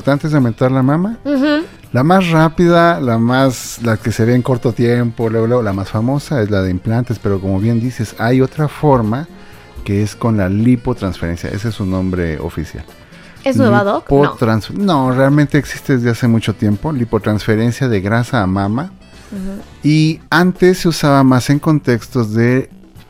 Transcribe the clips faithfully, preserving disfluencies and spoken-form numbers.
importante es aumentar la mama. Uh-huh. La más rápida, la más, la que se ve en corto tiempo, luego, luego, la más famosa es la de implantes, pero como bien dices, hay otra forma que es con la lipotransferencia. Ese es su nombre oficial. ¿Es nueva, Doc? Lipotrans- no. no, realmente existe desde hace mucho tiempo, lipotransferencia de grasa a mama. Uh-huh. Y antes se usaba más en contextos de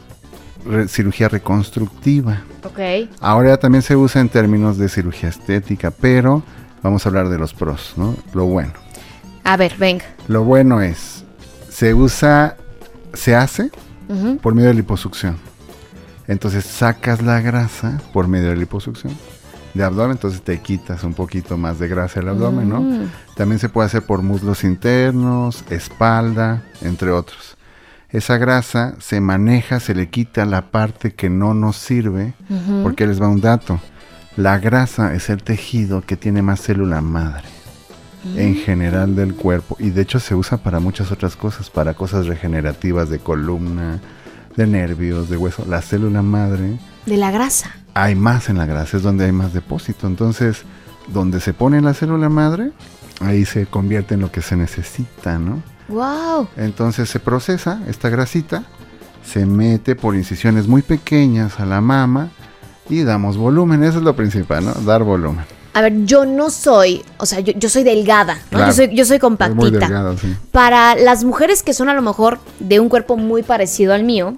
re- cirugía reconstructiva. Ok. Ahora también se usa en términos de cirugía estética, pero vamos a hablar de los pros, ¿no? Lo bueno. A ver, venga. Lo bueno es, se usa, se hace uh-huh. por medio de liposucción. Entonces sacas la grasa por medio de liposucción de abdomen, entonces te quitas un poquito más de grasa del abdomen, ¿no? Mm. También se puede hacer por muslos internos, espalda, entre otros. Esa grasa se maneja, se le quita la parte que no nos sirve, uh-huh. porque les va un dato. La grasa es el tejido que tiene más célula madre mm. en general del cuerpo, y de hecho se usa para muchas otras cosas, para cosas regenerativas de columna, de nervios, de hueso. La célula madre... De la grasa. Hay más en la grasa, es donde hay más depósito. Entonces, donde se pone la célula madre, ahí se convierte en lo que se necesita, ¿no? ¡Wow! Entonces se procesa esta grasita, se mete por incisiones muy pequeñas a la mama y damos volumen. Eso es lo principal, ¿no? Dar volumen. A ver, yo no soy, o sea, yo, yo soy delgada, ¿no? Claro, yo soy, yo soy compactita. muy delgada, sí. Para las mujeres que son a lo mejor de un cuerpo muy parecido al mío,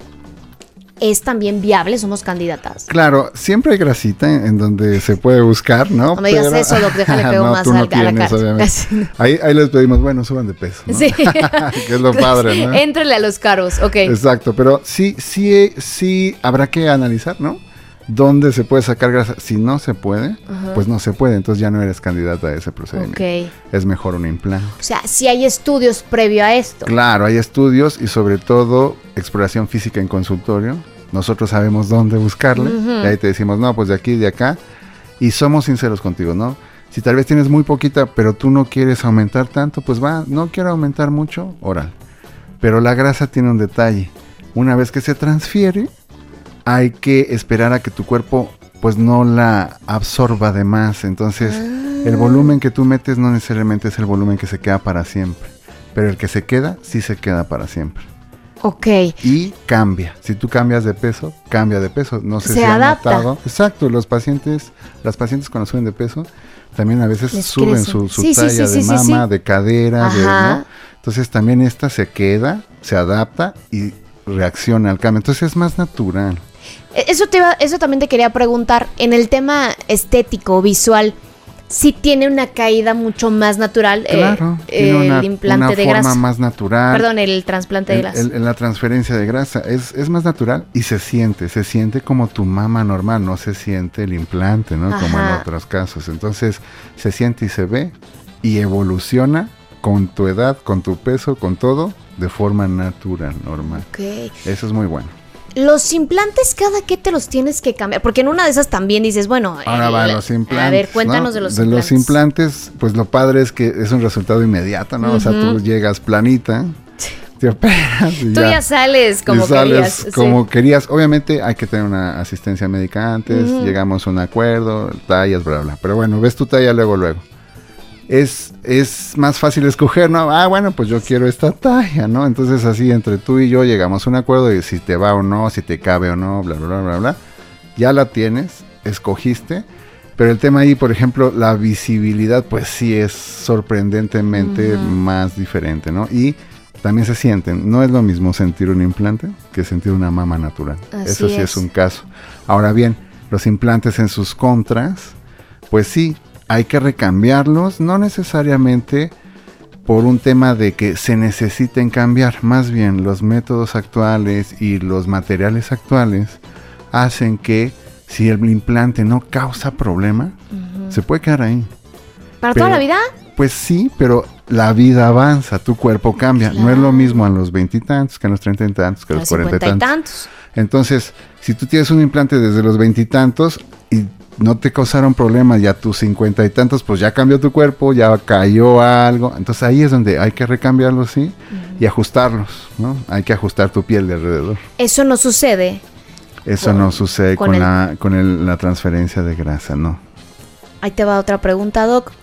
¿es también viable? ¿Somos candidatas? Claro, siempre hay grasita en, en donde se puede buscar, ¿no? No me digas Pero... eso, Doc, déjale pego no, más tú no al, tienes, a la cara. Ahí, ahí les pedimos, bueno, suban de peso, ¿no? Sí. Que es lo padre, ¿no? Éntrele a los caros, ok. Exacto, pero sí, sí, sí habrá que analizar, ¿no? ¿Dónde se puede sacar grasa? Si no se puede, uh-huh. pues no se puede, entonces ya no eres candidata a ese procedimiento. Okay. Es mejor un implante. O sea, sí hay estudios previo a esto. Claro, hay estudios y sobre todo exploración física en consultorio. Nosotros sabemos dónde buscarle, uh-huh. y ahí te decimos, no, pues de aquí y de acá, y somos sinceros contigo, ¿no? Si tal vez tienes muy poquita, pero tú no quieres aumentar tanto, pues va, no quiero aumentar mucho, oral. Pero la grasa tiene un detalle, una vez que se transfiere, hay que esperar a que tu cuerpo pues no la absorba de más, entonces ah. el volumen que tú metes no necesariamente es el volumen que se queda para siempre, pero el que se queda, sí se queda para siempre. Ok. Y cambia. Si tú cambias de peso, cambia de peso. No sé se si adapta. han notado. Exacto, los pacientes, las pacientes cuando suben de peso, también a veces Les suben crecen. su, su sí, talla sí, sí, de sí, mama, sí. de cadera, de, ¿no? Entonces también esta se queda, se adapta y reacciona al cambio. Entonces es más natural. Eso, te iba, eso también te quería preguntar. En el tema estético, visual, sí tiene una caída mucho más natural. Claro, eh, tiene el una, implante una de forma grasa. más natural. Perdón, el trasplante de grasa. El, el, la transferencia de grasa es, es más natural y se siente, se siente como tu mama normal, no se siente el implante, ¿no? Ajá. Como en otros casos. Entonces se siente y se ve y evoluciona con tu edad, con tu peso, con todo, de forma natural, normal. Okay. Eso es muy bueno. Los implantes, ¿cada qué te los tienes que cambiar? Porque en una de esas también dices, bueno... Ahora el, va, los implantes, a ver, cuéntanos, ¿no? de los de implantes. De los implantes, pues lo padre es que es un resultado inmediato, ¿no? Uh-huh. O sea, tú llegas planita, te operas y tú ya, ya sales como y sales querías. como sí. querías. Obviamente hay que tener una asistencia médica antes, uh-huh. llegamos a un acuerdo, tallas, bla, bla. Pero bueno, ves tu talla luego, luego. Es, es más fácil escoger, ¿no? Ah, bueno, pues yo quiero esta talla, ¿no? Entonces así entre tú y yo llegamos a un acuerdo de si te va o no, si te cabe o no, bla, bla, bla, bla, bla. Ya la tienes, escogiste, pero el tema ahí, por ejemplo, la visibilidad, pues sí es sorprendentemente uh-huh. más diferente, ¿no? Y también se sienten, no es lo mismo sentir un implante que sentir una mama natural. Así Eso sí es. es un caso. Ahora bien, los implantes en sus contras, pues sí, hay que recambiarlos, no necesariamente por un tema de que se necesiten cambiar, más bien los métodos actuales y los materiales actuales hacen que si el implante no causa problema, uh-huh. se puede quedar ahí. ¿Para pero, toda la vida? Pues sí, pero la vida avanza, tu cuerpo cambia. Claro. No es lo mismo a los veintitantos que a los treinta y tantos que a los cuarenta y tantos. Entonces, si tú tienes un implante desde los veintitantos y no te causaron problemas ya tus cincuenta y tantos, pues ya cambió tu cuerpo, ya cayó algo. Entonces ahí es donde hay que recambiarlos, sí, uh-huh. y ajustarlos, ¿no? Hay que ajustar tu piel de alrededor. Eso no sucede. Eso con, no sucede con, con, el, la, con el, la transferencia de grasa, no. Ahí te va otra pregunta, Doc.